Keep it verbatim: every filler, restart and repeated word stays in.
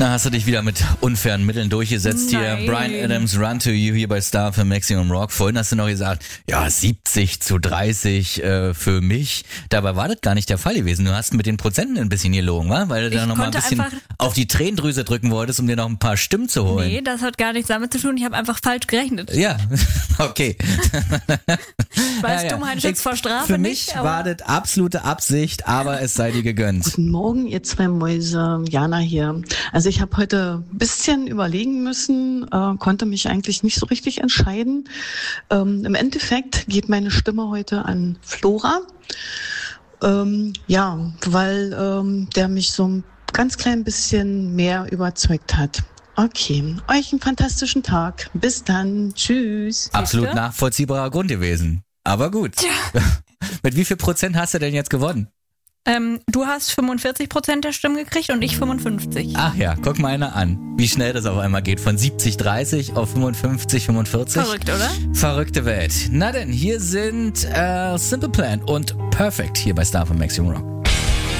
Na, hast du dich wieder mit unfairen Mitteln durchgesetzt. Nein. Hier? Bryan Adams, Run to You hier bei Star für Maximum Rock. Vorhin hast du noch gesagt, ja, siebzig zu dreißig äh, für mich. Dabei war das gar nicht der Fall gewesen. Du hast mit den Prozenten ein bisschen gelogen, wa? Weil du Ich da nochmal ein konnte bisschen einfach- auf die Tränendrüse drücken wolltest, um dir noch ein paar Stimmen zu holen. Nee, das hat gar nichts damit zu tun. Ich habe einfach falsch gerechnet. Ja, okay. Weiß Ja, ja. Dummheit schützt Ich- vor Strafe Für nicht, mich aber- war das absolute Absicht, aber es sei dir gegönnt. Guten Morgen, ihr zwei Mäuse, Jana hier. Also ich habe heute ein bisschen überlegen müssen, äh, konnte mich eigentlich nicht so richtig entscheiden. Ähm, Im Endeffekt geht meine Stimme heute an Flora. Ähm, ja, weil ähm, der mich so ein ganz klein bisschen mehr überzeugt hat. Okay, euch einen fantastischen Tag. Bis dann. Tschüss. Absolut Siehste? nachvollziehbarer Grund gewesen. Aber gut. Mit wie viel Prozent hast du denn jetzt gewonnen? Ähm, du hast fünfundvierzig Prozent der Stimmen gekriegt und ich fünfundfünfzig. Ach ja, guck mal einer an, wie schnell das auf einmal geht. Von siebzig dreißig auf fünfundfünfzig fünfundvierzig. Verrückt, oder? Verrückte Welt. Na denn, hier sind äh, Simple Plan und Perfect hier bei Star von Maximum Rock.